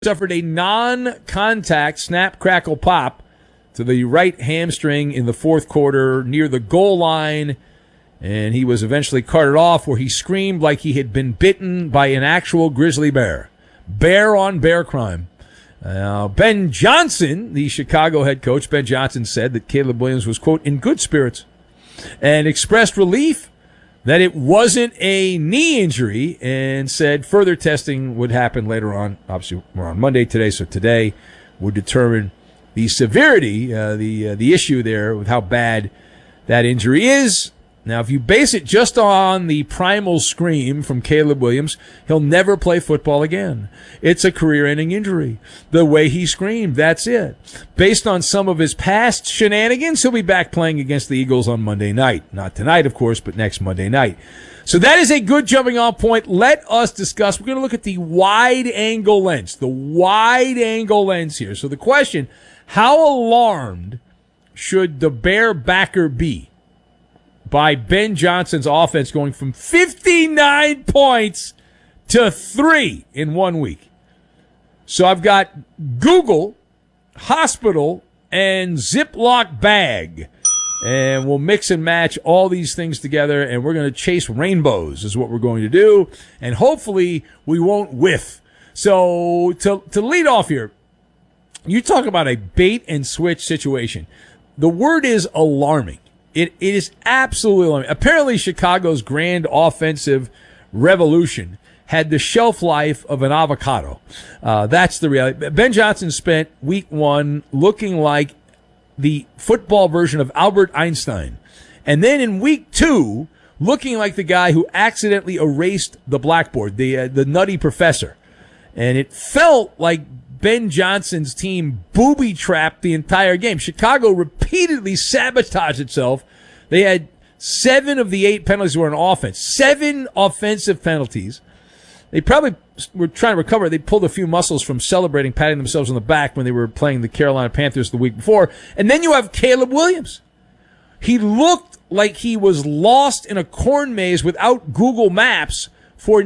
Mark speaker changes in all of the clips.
Speaker 1: Suffered a non-contact snap, crackle, pop to the right hamstring in the fourth quarter near the goal line, and he was eventually carted off where he screamed like he had been bitten by an actual grizzly bear. Bear on bear crime. Ben Johnson, the Chicago head coach, Ben Johnson said that Caleb Williams was, quote, in good spirits and expressed relief that it wasn't a knee injury and said further testing would happen later on. Obviously, we're on Monday today, so today would determine the severity, the issue there with how bad that injury is. Now, if you base it just on the primal scream from Caleb Williams, he'll never play football again. It's a career-ending injury. The way he screamed, that's it. Based on some of his past shenanigans, he'll be back playing against the Eagles on Monday night. Not tonight, of course, but next Monday night. So that is a good jumping-off point. Let us discuss. We're going to look at the wide-angle lens. The wide-angle lens here. So the question, how alarmed should the Bear backer be by Ben Johnson's offense going from 59 points to 3 in 1 week? So I've got Google, hospital, and Ziploc bag. And we'll mix and match all these things together, and we're going to chase rainbows is what we're going to do. And hopefully we won't whiff. So to lead off here, you talk about a bait and switch situation. The word is alarming. It is absolutely alarming. Apparently, Chicago's grand offensive revolution had the shelf life of an avocado. That's the reality. Ben Johnson spent week 1 looking like the football version of Albert Einstein. And then in week 2, looking like the guy who accidentally erased the blackboard, the nutty professor. And it felt like Ben Johnson's team booby-trapped the entire game. Chicago repeatedly sabotaged itself. They had 7 of the 8 penalties were on offense. 7 offensive penalties. They probably were trying to recover. They pulled a few muscles from celebrating, patting themselves on the back when they were playing the Carolina Panthers the week before. And then you have Caleb Williams. He looked like he was lost in a corn maze without Google Maps for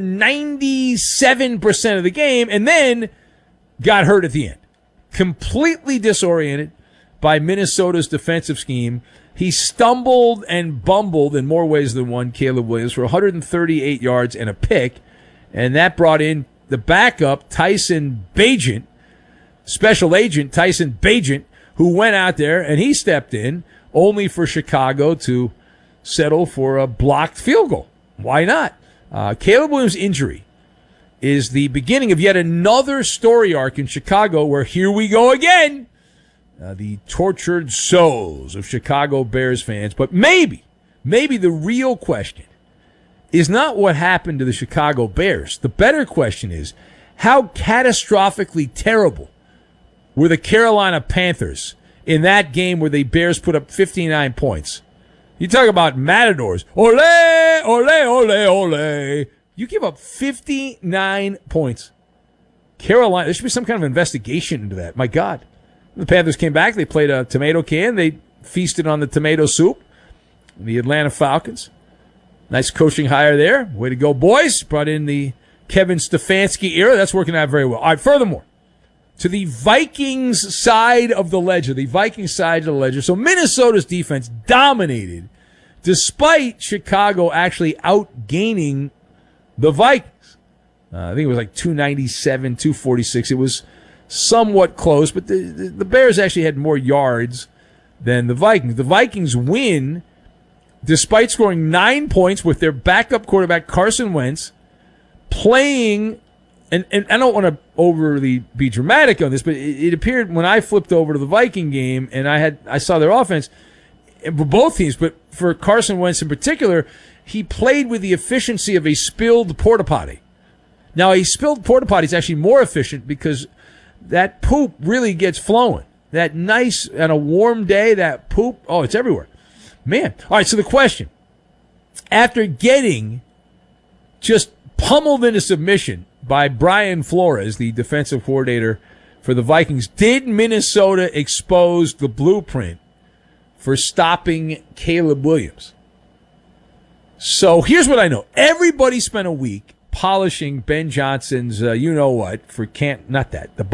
Speaker 1: 97% of the game, and then got hurt at the end. Completely disoriented by Minnesota's defensive scheme. He stumbled and bumbled in more ways than one, Caleb Williams, for 138 yards and a pick. And that brought in the backup, Tyson Bagent, special agent Tyson Bagent, who went out there and he stepped in only for Chicago to settle for a blocked field goal. Why not? Caleb Williams' injury is the beginning of yet another story arc in Chicago where here we go again. The tortured souls of Chicago Bears fans. But maybe the real question is not what happened to the Chicago Bears. The better question is, how catastrophically terrible were the Carolina Panthers in that game where the Bears put up 59 points? You talk about matadors. Ole, ole, ole, ole. You give up 59 points. Carolina, there should be some kind of investigation into that. My God. The Panthers came back. They played a tomato can. They feasted on the tomato soup. The Atlanta Falcons. Nice coaching hire there. Way to go, boys. Brought in the Kevin Stefanski era. That's working out very well. All right, furthermore, to the Vikings side of the ledger. So Minnesota's defense dominated despite Chicago actually outgaining the Vikings. I think it was like 297, 246. It was somewhat close, but the Bears actually had more yards than the Vikings. The Vikings win despite scoring 9 points with their backup quarterback, Carson Wentz, playing, and I don't want to overly be dramatic on this, but it appeared when I flipped over to the Viking game and I saw their offense for both teams, but for Carson Wentz in particular, he played with the efficiency of a spilled porta potty. Now, a spilled porta potty is actually more efficient because that poop really gets flowing. That nice, on a warm day, that poop, oh, it's everywhere. Man. All right, so the question, after getting just pummeled into submission by Brian Flores, the defensive coordinator for the Vikings, did Minnesota expose the blueprint for stopping Caleb Williams? So here's what I know. Everybody spent a week polishing Ben Johnson's, you know what, for not that, the